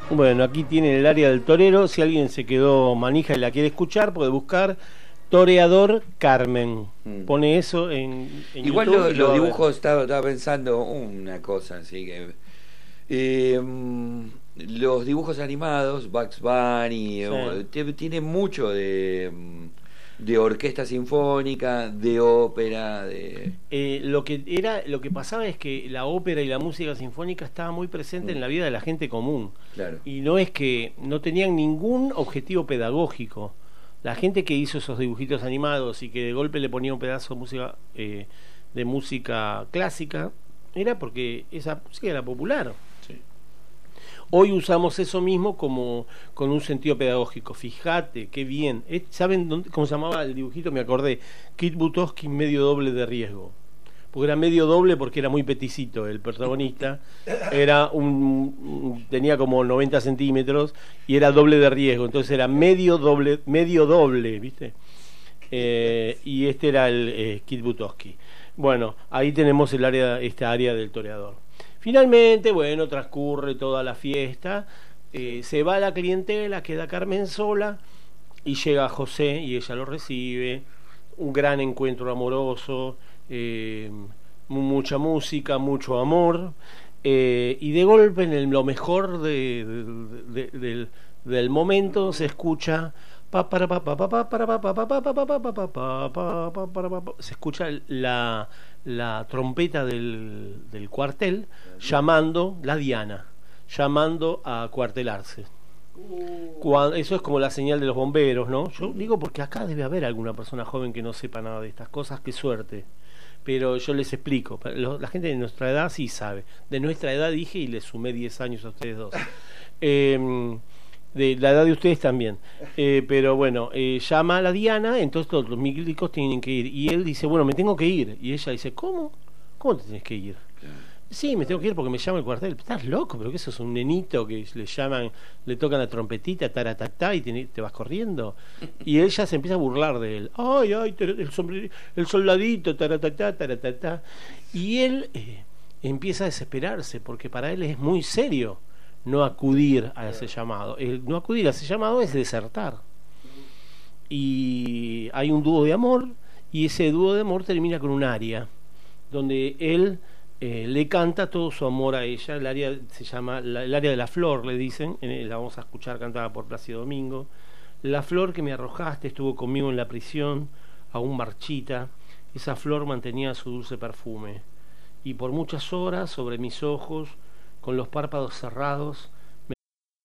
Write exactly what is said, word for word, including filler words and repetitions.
Bueno, aquí tienen el área del torero. Si alguien se quedó manija y la quiere escuchar, puede buscar Toreador Carmen. Mm. Pone eso en, en Igual YouTube. lo- y lo los va a ver. dibujos, estaba, estaba pensando una cosa, así que eh, mm, los dibujos animados, Bugs Bunny, Sí. o- te- tiene mucho de, mm, de orquesta sinfónica, de ópera, de... Eh, lo que era, lo que pasaba es que la ópera y la música sinfónica estaba muy presente Mm. en la vida de la gente común. Claro. Y no es que no tenían ningún objetivo pedagógico. La gente que hizo esos dibujitos animados y que de golpe le ponía un pedazo de música eh, de música clásica era porque esa música era popular. Sí. Hoy usamos eso mismo como con un sentido pedagógico. Fíjate, qué bien. Eh, ¿Saben dónde, cómo se llamaba el dibujito? Me acordé. Kit Butowski, medio doble de riesgo. Porque era medio doble porque era muy peticito el protagonista. Era un, un- tenía como noventa centímetros y era doble de riesgo. Entonces era medio doble, medio doble, ¿viste? Eh, y este era el eh, Kit Butowski. Bueno, ahí tenemos el área, esta área del toreador. Finalmente, bueno, transcurre toda la fiesta, eh, se va la clientela, queda Carmen sola y llega José y ella lo recibe, un gran encuentro amoroso, eh, mu- mucha música, mucho amor, eh, y de golpe en el- lo mejor de- de- de- del, del momento se escucha pa, para, pa, pa, pa, pa, para, pa, pa, pa, pa, pa, pa, pa, pa, pa, pa, pa, pa, para, pa, pa. Se escucha la, la trompeta del, del cuartel llamando, la diana, llamando a cuartelarse. Cuando, eso es como la señal de los bomberos, ¿no? Yo digo porque acá debe haber alguna persona joven que no sepa nada de estas cosas, qué suerte. Pero yo les explico, lo- la gente de nuestra edad sí sabe. De nuestra edad dije y les sumé diez años a ustedes dos. Eh, de la edad de ustedes también. Eh, pero bueno, eh, llama a la Diana, entonces todos los milicos tienen que ir. Y él dice, bueno, me tengo que ir. Y ella dice, ¿cómo? ¿Cómo te tienes que ir? Sí, me tengo que ir porque me llama el cuartel. Estás loco, pero que eso es un nenito que le llaman, le tocan la trompetita, taratatá, y te, te vas corriendo. Y ella se empieza a burlar de él. Ay, ay, el, sombrero, el soldadito, taratatá, taratatá. Y él eh, empieza a desesperarse porque para él es muy serio no acudir a ese llamado. El no acudir a ese llamado es desertar. Y hay un dúo de amor, y ese dúo de amor termina con un aria donde él eh, le canta todo su amor a ella. El área se llama la, el área de la flor, le dicen, eh, la vamos a escuchar cantada por Plácido Domingo. La flor que me arrojaste estuvo conmigo en la prisión, aún marchita, esa flor mantenía su dulce perfume, y por muchas horas sobre mis ojos, con los párpados cerrados,